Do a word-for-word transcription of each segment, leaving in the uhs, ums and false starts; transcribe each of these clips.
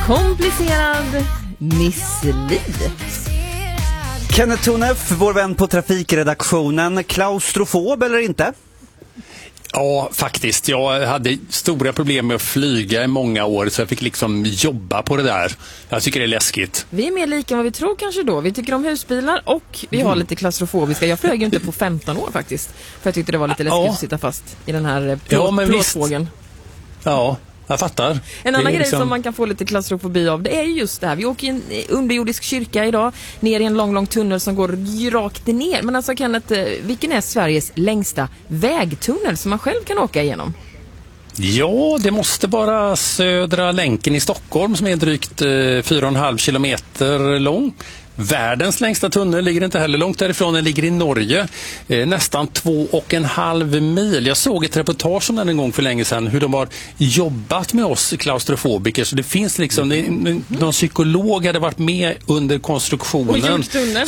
komplicerad missli. Kenneth Tonef, vår vän på trafikredaktionen, klaustrofob eller inte? Ja, faktiskt. Jag hade stora problem med att flyga i många år, så jag fick liksom jobba på det där. Jag tycker det är läskigt. Vi är mer lika vad vi tror kanske då. Vi tycker om husbilar och vi har lite klaustrofobiska. Jag flög ju inte på femton år faktiskt, för jag tyckte det var lite läskigt ja. att sitta fast i den här plåt, ja, men plåtfågeln. Ja, jag fattar. En annan liksom... grej som man kan få lite klaustrofobi av, det är ju just det här. Vi åker i en underjordisk kyrka idag, ner i en lång, lång tunnel som går rakt ner. Men alltså Kenneth, vilken är Sveriges längsta vägtunnel som man själv kan åka igenom? Ja, det måste vara Södra länken i Stockholm som är drygt eh, fyra och en halv kilometer lång. Världens längsta tunnel ligger inte heller långt därifrån, den ligger i Norge, eh, nästan två och en halv mil. Jag såg ett reportage om den en gång för länge sedan, hur de har jobbat med oss klaustrofobiker, så det finns liksom, det, någon psykolog hade varit med under konstruktionen. Och gjort tunneln.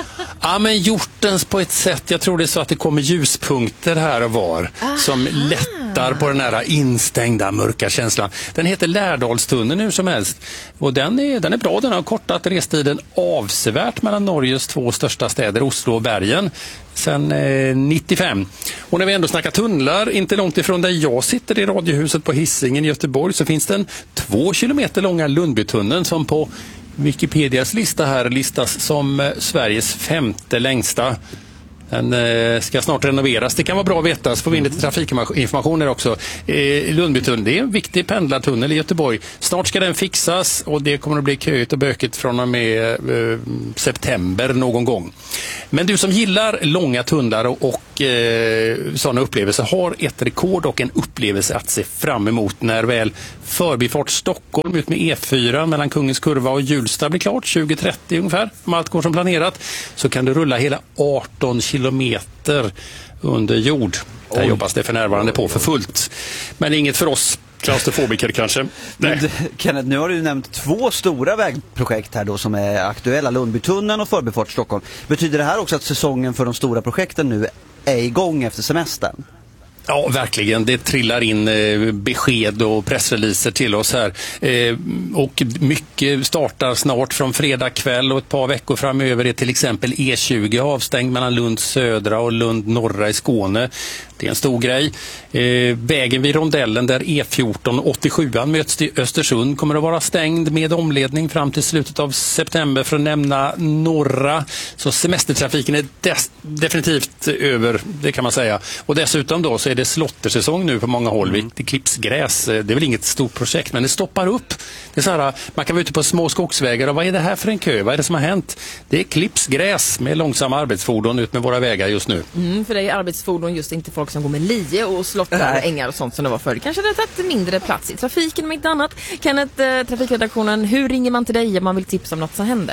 Ja, men gjort den på ett sätt, jag tror det är så att det kommer ljuspunkter här och var. Aha. Som lättar på den här instängda mörka känslan. Den heter Lärdalstunneln nu som helst, och den är, den är bra, den har kortat restiden avsevärt mellan Norges två största städer, Oslo och Bergen, sedan eh, nittiofem. Och när vi ändå snackar tunnlar, inte långt ifrån där jag sitter i radiohuset på Hisingen i Göteborg, så finns det en två kilometer långa Lundbytunneln som på Wikipedias lista här listas som eh, Sveriges femte längsta. Den eh, ska snart renoveras. Det kan vara bra att veta, så får vi in lite trafikinformationer också. Eh, Lundbytunneln, det är en viktig pendlartunnel i Göteborg. Snart ska den fixas och det kommer att bli köigt och bökigt från och med eh, september någon gång. Men du som gillar långa tunnlar och, och eh, sådana upplevelser har ett rekord och en upplevelse att se fram emot när väl Förbifart Stockholm ut med E fyra mellan Kungens Kurva och Hjulsta blir klart tjugo trettio ungefär, om allt går som planerat, så kan du rulla hela arton kilometer under jord. Där Oj. jobbas det för närvarande på för fullt. Men inget för oss klaustrofobiker kanske. Men, Kenneth, nu har du nämnt två stora vägprojekt här då som är aktuella, Lundbytunneln och Förbifart Stockholm. Betyder det här också att säsongen för de stora projekten nu är igång efter semestern? Ja, verkligen. Det trillar in eh, besked och pressreleaser till oss här. Eh, och mycket startar snart från fredag kväll, och ett par veckor framöver är till exempel E tjugo avstängd mellan Lund södra och Lund norra i Skåne. Det är en stor grej. Eh, vägen vid rondellen där E fjorton och åttiosjuan möts till Östersund kommer att vara stängd med omledning fram till slutet av september, för att nämna några. Så semestertrafiken är des- definitivt över, det kan man säga. Och dessutom då så är det slottersäsong nu på många håll. Mm. Det klipps gräs. Det är väl inget stort projekt, men det stoppar upp. Det är så här, man kan vara ute på små skogsvägar och vad är det här för en kö? Vad är det som har hänt? Det är klipps gräs med långsamma arbetsfordon ut med våra vägar just nu. Mm, för det är arbetsfordon, just inte folk som går med lie och slottar och ängar och sånt som det var förr. Kanske det har tagit mindre plats i trafiken om inte annat. Kenneth, eh, trafikredaktionen, hur ringer man till dig om man vill tipsa om något som händer?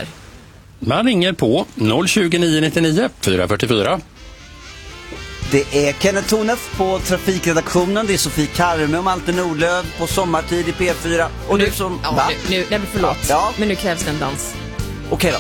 Man ringer på noll tjugo nio nittionio fyra fyrtiofyra. Det är Kenneth Tonef på trafikredaktionen, det är Sofie Karme och Malte Nordlöv på Sommartid i P fyra. Och nu, du som... Ja, nu, nu, nej, förlåt. Ja. Men nu krävs det en dans. Okej då.